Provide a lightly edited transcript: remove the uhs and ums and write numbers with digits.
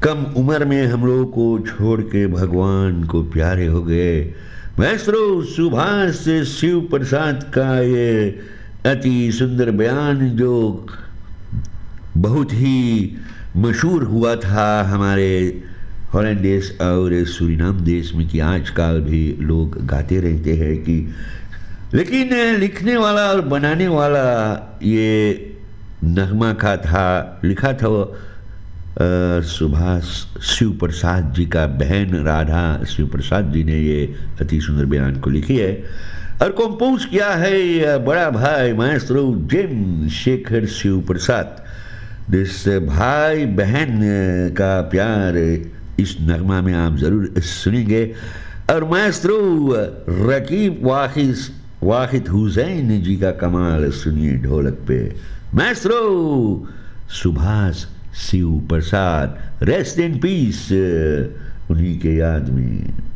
कम उम्र में हम लोगों को छोड़ के भगवान को प्यारे हो गए। मैस्ट्रो सुभाष शिव प्रसाद का ये अति सुंदर बयान जो बहुत ही मशहूर हुआ था हमारे हॉलैंड देश और सूरीनाम देश में, कि आजकल भी लोग गाते रहते हैं कि, लेकिन लिखने वाला और बनाने वाला ये नगमा का था, लिखा था वो सुभाष शिव प्रसाद जी का बहन राधा शिव प्रसाद जी ने ये अति सुंदर बयान को लिखी है। और कंपोज किया है बड़ा भाई माएस्ट्रो जिम शेखर शिव प्रसाद। इस भाई बहन का प्यार इस नगमा में आप ज़रूर सुनेंगे। और माएस्ट्रो रकीब वाहिद हुसैन जी का कमाल सुनिए ढोलक पे। Maestro Subhash Shiv Prasad, rest in peace उन्हीं के याद में।